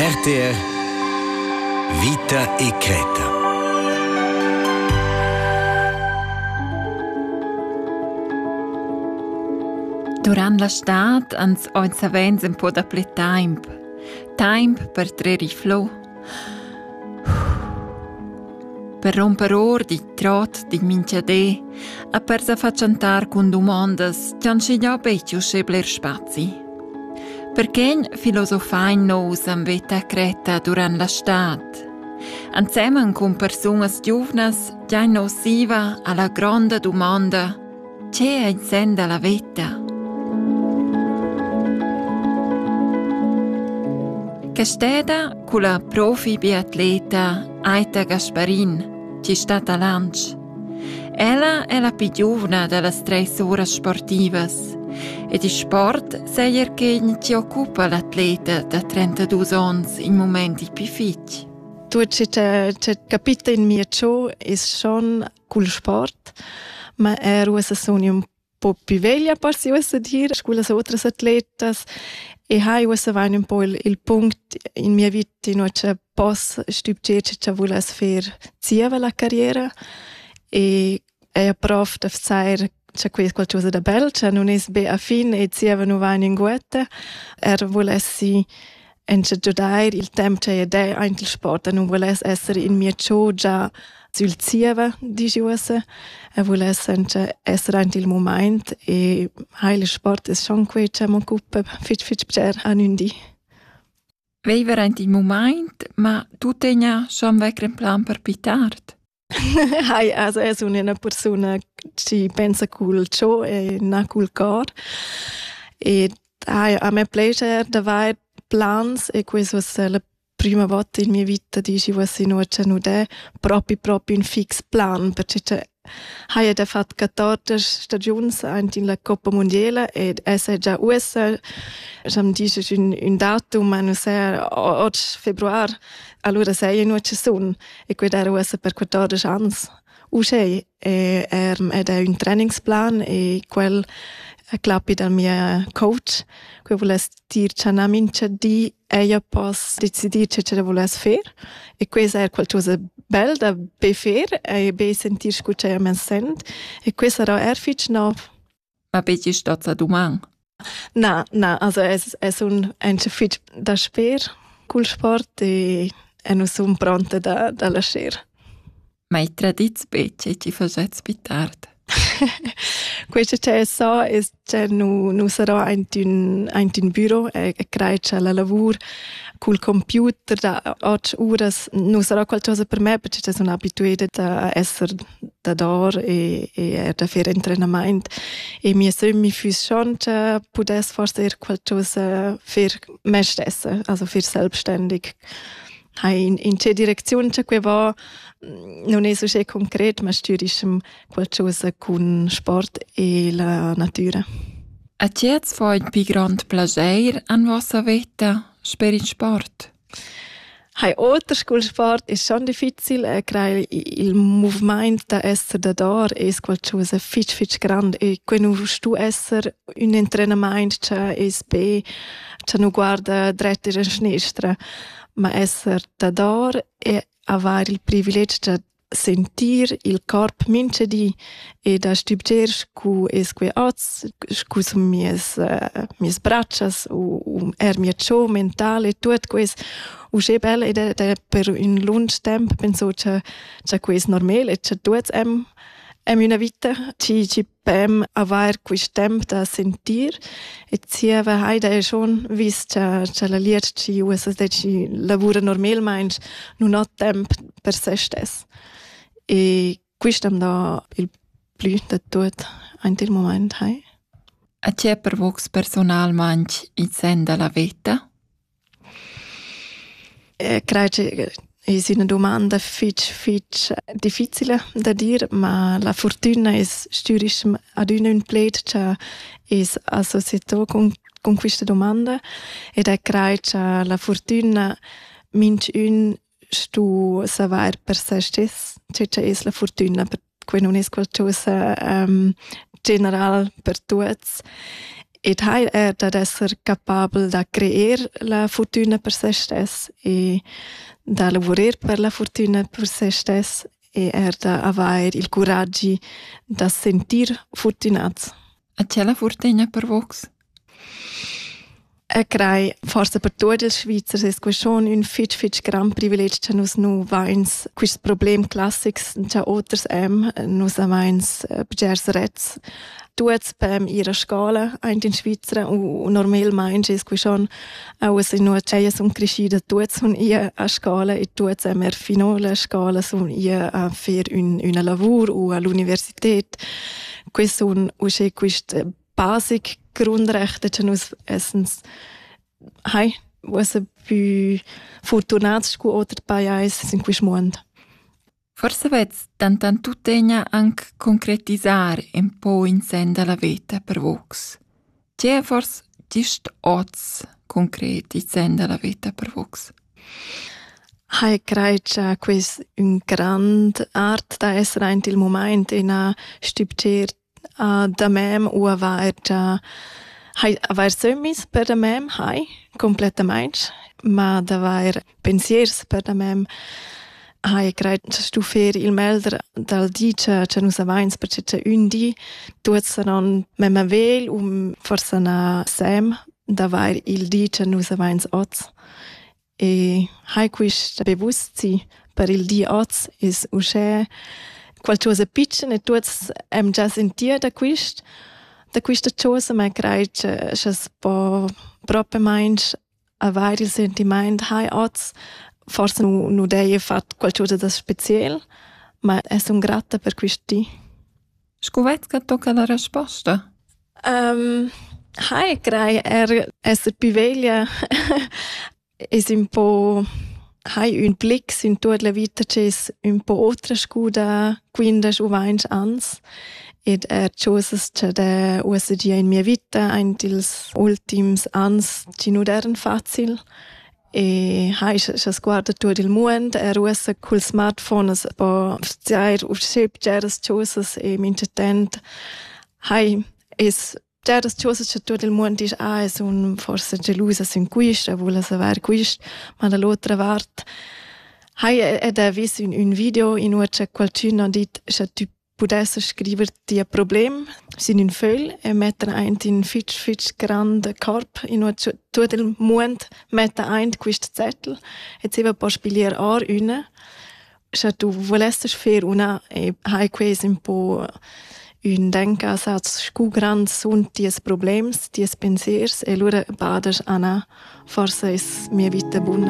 RTR Vita e Creta. Durant l'estat ens avens un po' da ple temp. Temp per treri flo. Per romper or di trot di minchadè e per se facciantar con domandas che han scigliò becchio scebler spazi. Perché filosofain nos am vita Creta durant l'estat? Insieme con persone giovnes già nos siva alla grande domanda «C'è in sen della vita?» Casteda con la profi biatleta Aita Gasparin, ci sta a lunch. Ella è la più giovane delle 3 ore sportive e di sport sei che ci occupa l'atleta da 32 anni in momenti più fitch. Tutto c'è capito in mio ciò è schon col sport, ma sono un po' più veglia, posso dire, con le altre atlete. E hai un po' il punto in mia vita in cui posso stupire che voglio fare zieva la carriera e provo di fare c'è qualcosa da bello, cioè non è bene a fine e zieva non va in guetta. Volessi giudare il tempo che è anche il sport, non volessi essere in mio ciò già sul zieva di giusse e volessi essere anche il momento e il sport è schon qui che mi occupa fitch per a un dì. Veiver anche il momento, ma tu tenia schon un plan per più tardi? Sono una persona che pensa col ciò e non col cor e a me piace davvero plans e questo è la prima volta in mia vita dicevo se non c'è proprio un fix plan perché hai già fatto 14 stagioni anche in la Coppa Mondiale e è già USA mi dice un datum ma non sei 8 febbraio allora sei non ci sono e quello era USA per 14 anni uscì e è un trainingsplan e quel clappi dal mio coach che volesse dire che non mince di e io posso decidere che volesse fare e questo è qualcosa bello da fare e sentire che mi sento e questo era erfitch no. Ma bitte sta a domanda? No, also è un fitch da sper col sport e non sono pronta da lasciare. Ma i tradiz becce ci facets più tardi? Questo che so è che non sarà anche un bureau e creare la lavoro col computer da 8 ore non sarà qualcosa per me perché sono abituata a essere da d'or e a fare allenamento e mi fühle schon che potesse forse qualcosa per me stessa, also für selbstständig. In che direzione c'è che va non è so concreto ma studiamo qualcosa con sport e la natura. A che fa il più grande piacere an vostra vita per il sport? Oltre col sport è schon difficile creare il movimento da essere da d'or è qualcosa fitch grande e quando tu essere un allenamento che è be che non guarda dritto e sinistra ma essere da d'or e avere il privilegio di sentire il corpo mince di e da stupire cu esque oz cu mies braccia o mio ciò mentale tutto questo è bello ed è per un lungo tempo penso che questo è normale e che tutto è una vita ci pem avere questo tempo da sentire e zieva haida è schon visto che la liet ci usa ci lavora normalmente non ha tempo per se stesso e questo è il più di tutto anche il momento a c'è per voi personalmente il sen della vita? Credo che è una domanda fitch difficile da dire, ma la fortuna è sturisch ad un plate che è associato con questa domanda ed è credo che la fortuna mince un stu savoir per se stesso, che è la fortuna, perché non è qualcosa generale per tutti ed hai da esser capabel da creer la fortuna per se stess e da lavorar per la fortuna per se stess e da aver il coraggio da sentir fortunats. A c'è la fortuna per vox? Crei forse per tutti i svizzeri è schon un fitch gran privilegio che nus nu vains questo problem classics che otters nus vains begers rets tuets pem ihre scola in Svizzera u normalmente è schon aus in nur cheies crescida tuets un ia a scola e tuets fino la scola sun ia a fer una lavur u all'universität questo un usce quist basic Grundrechte che nus essens was più fortunats cu otter paiais in quis mond. Forse vez tantan tu tegna anche concretisar un po' in senda la vita per vox. C'è forse gist oz concret in senda la vita per vox? Creit quis un grand art da essere in il moment in a stipcer da mem u aver sömmis per da mem, completamente, ma da aver pensiers per da mem, creit stufer il melder dal dice che nus avains perché c'è un di tuets saran mem vel forse na sem da aver il dice nus avains oz e quist bewusstsi per il di oz is usce qualcosa pitchen e tuts già sentir da questa cosa ma crei che po proprio mind avere il sentimento oz forse nu dei fat qualcosa da special ma è un grata per questi. Scuvezza tocca la risposta. Crei esser più veglia è un po' un blick in tutta la vita che è un po' oltre scuda 15 o 20 anni ed cose che USG in mia vita in els ultims anni ci non erano facili e se guarda tutto il mondo usa col smartphone per fare uscire cose e mince tent Certas cosas che tutto il mondo dice è un forse gelosa sin quist, vuole saper quist, ma dall'altra parte è visto un video in cui qualcuno ha detto che tu potessi scriverti un problema in un foglio e mettere in fitch grande corpo in cui tutto il mondo mette questo zettel e si va a spiegare una se tu volessi fare una e questo un po' un denkansatz scu grand sunt dies problems, dies pensiers e lura badas ana forse is mia vita bunna.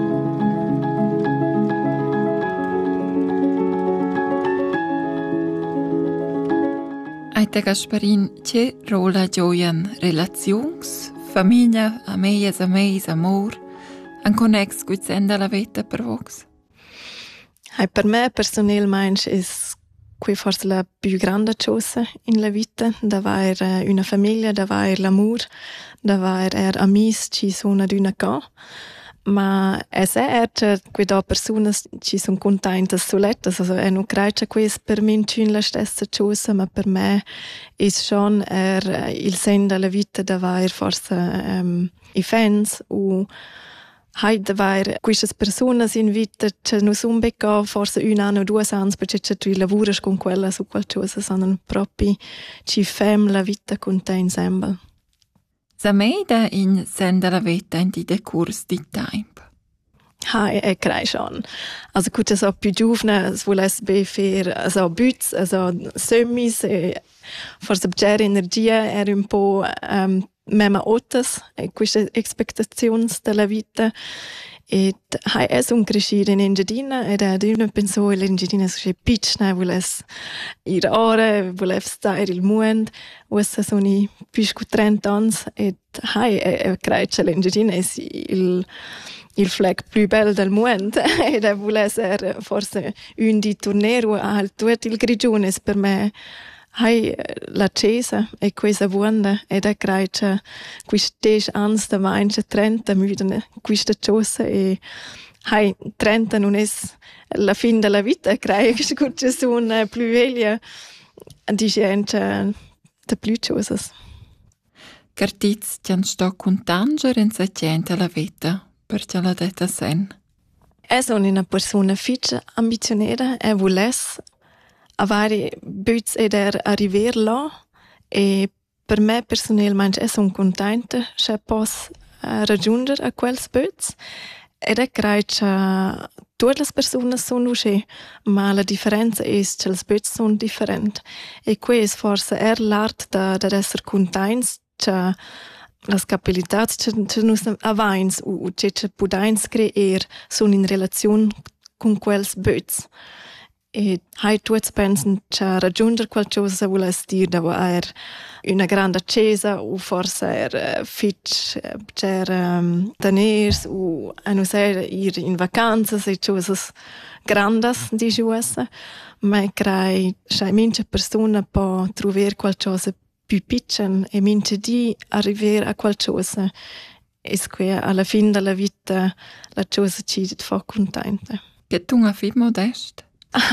Aite Gasparin, che rola gioian relazions, famiglia, ameis, amor, an connex cu senda la vita per vox? Per me personalmente is qui forse la più grande cosa in la vita, da avere una famiglia, da avere l'amore, da avere amici che sono ad una ca. Ma è certo che da persone ci sono contente solette, also non credo che questo per me è la stessa cosa, ma per me è schon il senso della vita da avere forse i fans o da queste persone in vita che non sono becca forse un anno o 2 anni perché tu lavori con quella su qualcosa, sono proprio ci fem la vita con te insieme. Zameida in senda la vita in di decurs di tempo? Crei schon. Also gut, so più giovane, volesse fare also bütz, also sömmis, forse bere energia era un po' mema ottas queste expectazioni della vita e è un crescere in Engiadina ed è una penso l'Engiadina è piccola volesse ir ore volesse stare il mondo questa sono i più di 30 anni e credo che l'Engiadina è il flag più bello del mondo ed è vuole essere forse un di tornare a tutto il grigione per me la Chiesa e questa buona ed è credo che questi 10 anni da mangia 30 müden questa cosa e 30 non è la fine della vita credo che sono più veglia di gente da più cose. Cartiz tian sto contanger in sa gente la vita, perché la detta sen. Sono una persona fitch ambizionera e vules avere büts ed arriver là e per me personalmente sono contenta se posso raggiungere a quels büts ed credo che tutte le persone sono uscite, ma la differenza è che le büts sono differenti e questo forse è l'arte da essere contenti che las capabilitats che nus avains u che pudains creer sono in relazione con quels büts. E hai tuts pensan che raggiungere qualcosa vuol dire da avere una grande chiesa o forse fitch teners o a non ser ir in vacanze e cosas grandes di giuessa, ma crei che mince persona può trovare qualcosa più piccolo e mince di arrivare a qualcosa. E che alla fine della vita la cosa ci fa contenta. Che tu una fit modest?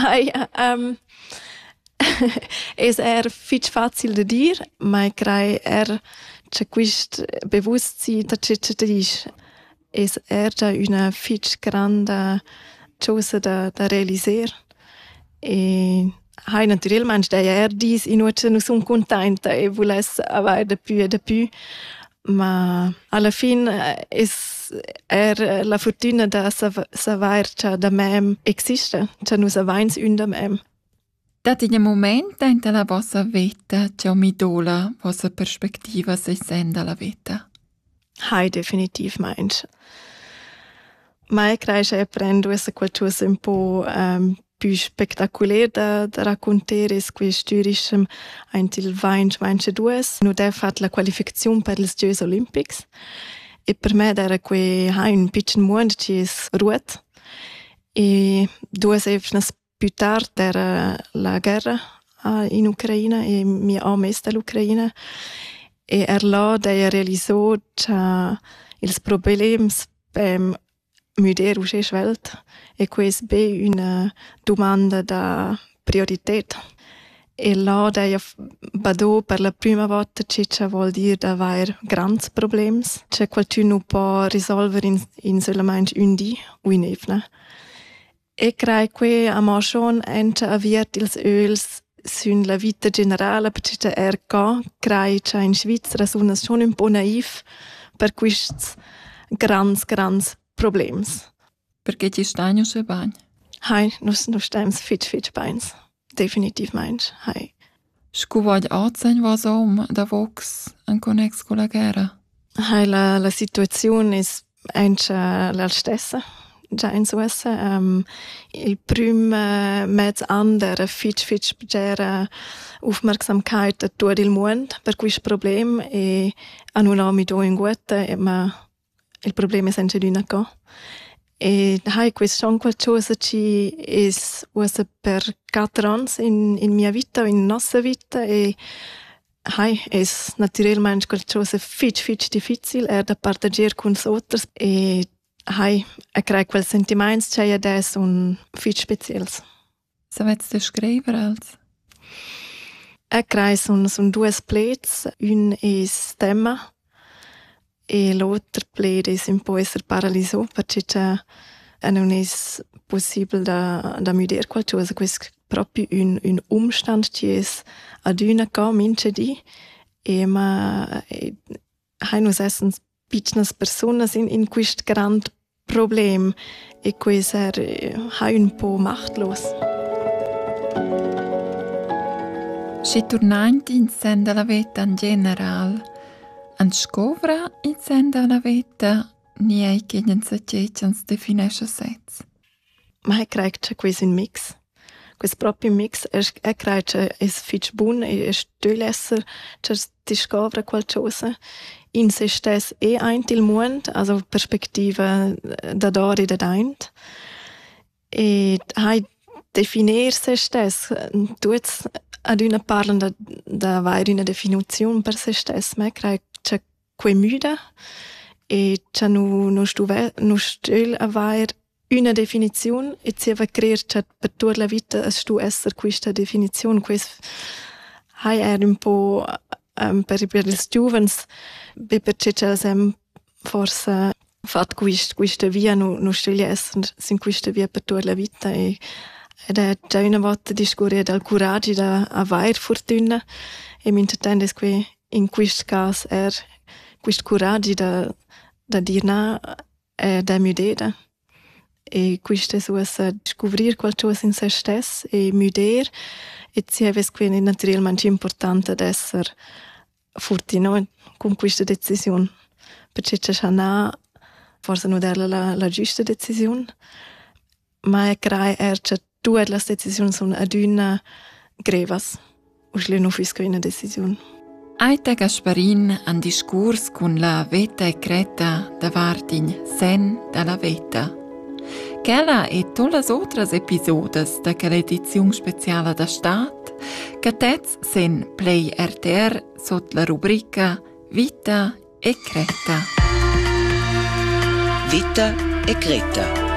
Es fitch facile da dire, ma crei che questo bewusstsein da c'è dice es già una fitch grande cosa da realizzare e naturalmente da dis in cui non sono contenta e volesse avere da più e da più, ma alla fine la fortuna da saper che da me esiste, che noi avevamo un da me. Dat in un momento in la vostra vita c'è un idola, vostra perspectiva se senda la vita? Definitivamente. Ma credo che prendo qualcosa un po' più spettacolare da raccontare questo studium in il 2022. Noi abbiamo fatto la qualificazione per i Giochi Olimpici e per me era un piccolo mondo che è ruot e 2 settimane più tardi era la guerra in Ucraina e mi ho messo dall'Ucraina e là da realizzo che i problemi per mudare la Welt e questa è una domanda da priorità. E là da vado per la prima volta che vuol dire avere grandi problemi, che qualcuno può risolvere in solamente un giorno o in evna. E credo che abbiamo schon avviato gli öls sulla vita generale, perché credo che in Svizzera sono schon un po' naivi per questi grandi problemi. Perché ci stanno se bagni? Noi stiamo fitch bene. Definitivamente. Scu voglio anzeigen, was da vox an connex con la guerra? La situazione è la stessa. Già in Suessa il primo mezzo anno era fitch c'era aufmerksamkeit a tutto il mondo per questo problema e hanno mi do in guetta ma il problema è sempre di una cosa. E questo è qualcosa che è per 4 anni in mia vita, in nostra vita e è naturalmente qualcosa fitch difficile da partagiare con gli altri e credo quel sentimento che adesso sono fitch speciali. Savete descrivere als? Credo sono 2 plets, un è stemma e l'altro pled è un po' essere paralizzato perché non è possibile da mudare qualcosa. Questo è proprio un umstand che è ad una cosa mince di e ma noi siamo piccole persone in questo grande problema e questo è un po' machtlos. Se tornando in senda la vita in generale, an scovra in senda la vita ni ei che non sa che ci definisce sez. Ma credo che questo è un mix. Questo proprio mix credo che è fitch buon e studio essere che ti scovra qualcosa in se stesso e anche il mondo, also perspectiva da dare e da daint. E definire se stesso, tutti ad una parlano da avere una definizione per se stesso, ma credo che quei müde e che non studio avere una definizione e si va creare che per tutta la vita stu essere questa definizione. Questo è un po' per ils giuvens, perché c'è forse fatto questa via, non sceglie essere in questa via per tutta la vita ed è già una volta discorre del coraggio da avere fortuna e mi intendo che in questo caso è questo coraggio da dire no e da mudare e questo è scoprire qualcosa in se stesso e mudare e se è quindi naturalmente importante ad essere forti con questa decisione perché c'è una forse non era la giusta decisione, ma credo che tutte le decisioni sono ad una grevas. Usle non fisco una decisione. Aita Gasparin un discorso con la veta e creta da Vartin sen dalla veta. Quella e tutte le altre episodi da quell'edizione speciale da Stat che tez sen Play RTR sotto la rubrica Vita e Creta. Vita e Creta.